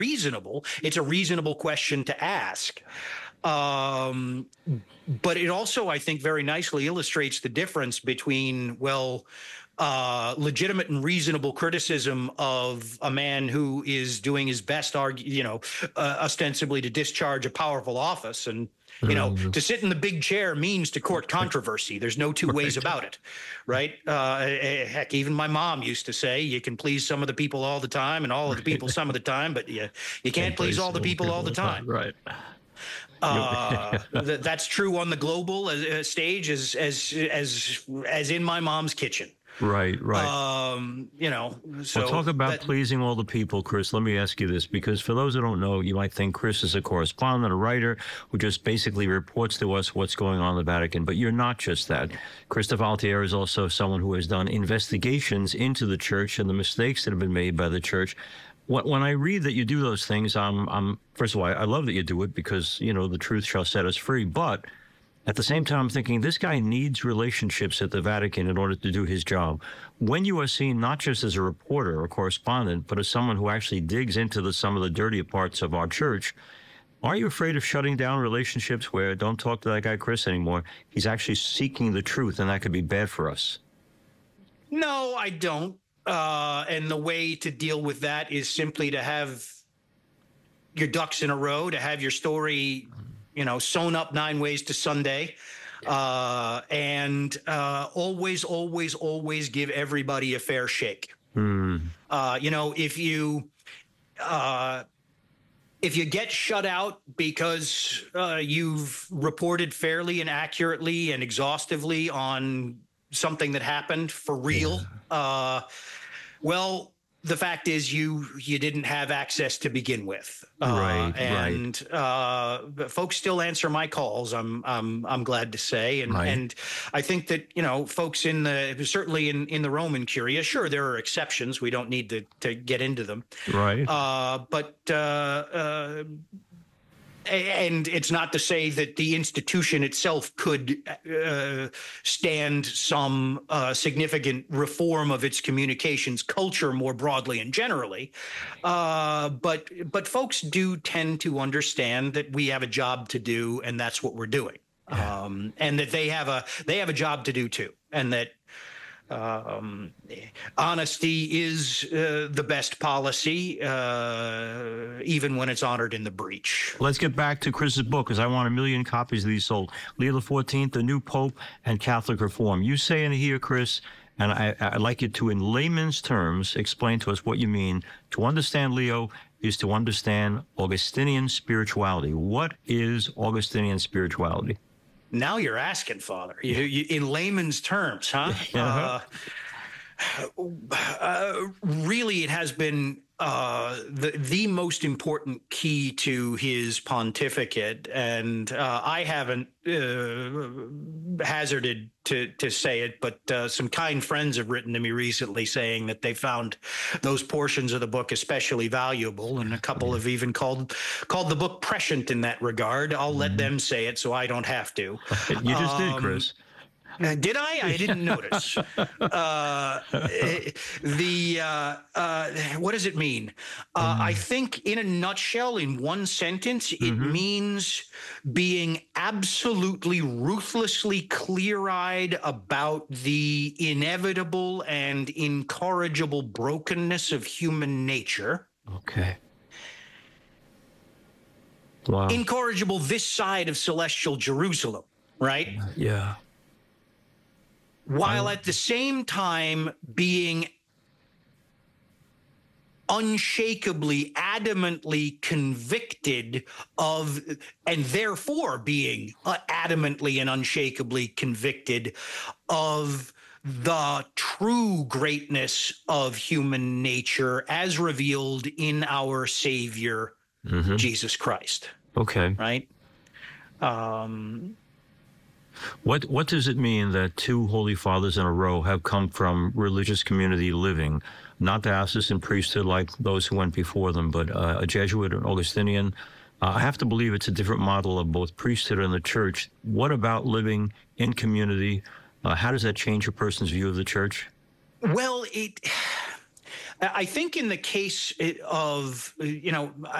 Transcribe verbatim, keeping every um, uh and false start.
reasonable. It's a reasonable question to ask. Um, but it also, I think, very nicely illustrates the difference between, well, uh, legitimate and reasonable criticism of a man who is doing his best, argue, you know, uh, ostensibly to discharge a powerful office. And, you know, mm. to sit in the big chair means to court controversy. There's no two ways Right. about it, right? Uh, heck, even my mom used to say, you can please some of the people all the time and all of the people some of the time, but you, you can't please all the people all the time. Right. Uh, th- that's true on the global uh, stage as as as as in my mom's kitchen. Right, right. Um, you know, so well, talk about that, pleasing all the people, Chris. Let me ask you this, because for those who don't know, you might think Chris is a correspondent, a writer who just basically reports to us what's going on in the Vatican. But you're not just that. Chris DeValtiere is also someone who has done investigations into the church and the mistakes that have been made by the church. When I read that you do those things, I'm, I'm first of all, I love that you do it because, you know, the truth shall set us free. But at the same time, I'm thinking this guy needs relationships at the Vatican in order to do his job. When you are seen not just as a reporter or correspondent, but as someone who actually digs into the, some of the dirtier parts of our church, are you afraid of shutting down relationships where don't talk to that guy Chris anymore? He's actually seeking the truth, and that could be bad for us. No, I don't. Uh, and the way to deal with that is simply to have your ducks in a row, to have your story, you know, sewn up nine ways to Sunday. Uh, and uh, always, always, always give everybody a fair shake. Mm. Uh, you know, if you uh, if you get shut out because uh, you've reported fairly and accurately and exhaustively on something that happened for real, yeah. uh, well, the fact is you you didn't have access to begin with, uh, right? And right. Uh, folks still answer my calls. I'm I'm I'm glad to say, and right. and I think that you know folks in the certainly in, in the Roman Curia. Sure, there are exceptions. We don't need to to get into them, right? Uh, but. Uh, uh, And it's not to say that the institution itself could uh, stand some uh, significant reform of its communications culture more broadly and generally, uh, but but folks do tend to understand that we have a job to do, and that's what we're doing, yeah. um, and that they have a they have a job to do too, and that. Um, honesty is uh, the best policy, uh, even when it's honored in the breach. Let's get back to Chris's book, because I want a million copies of these sold. Leo the fourteenth, The New Pope, and Catholic Reform. You say in here, Chris, and I, I'd like you to, in layman's terms, explain to us what you mean. To understand Leo is to understand Augustinian spirituality. What is Augustinian spirituality? Now you're asking, Father. You, you, in layman's terms, huh? Uh-huh. Uh, uh, really, it has been uh, the the most important key to his pontificate, and uh, I haven't uh, hazarded to to say it, but uh, some kind friends have written to me recently saying that they found those portions of the book especially valuable, and a couple have even called called the book prescient in that regard. I'll let them say it, so I don't have to. You just um, did, Chris. Uh, did I? I didn't notice. Uh, the uh, uh, what does it mean? Uh, mm. I think, in a nutshell, in one sentence, it mm-hmm. means being absolutely ruthlessly clear-eyed about the inevitable and incorrigible brokenness of human nature. Okay. Wow. Incorrigible this side of celestial Jerusalem, right? Yeah. While at the same time being unshakably, adamantly convicted of, and therefore being uh, adamantly and unshakably convicted of the true greatness of human nature as revealed in our Savior, mm-hmm. Jesus Christ. Okay. Right? Um... What what does it mean that two Holy Fathers in a row have come from religious community living, not diocesan priesthood like those who went before them, but uh, a Jesuit, an Augustinian? Uh, I have to believe it's a different model of both priesthood and the church. What about living in community? Uh, how does that change a person's view of the church? Well, it... I think in the case of, you know,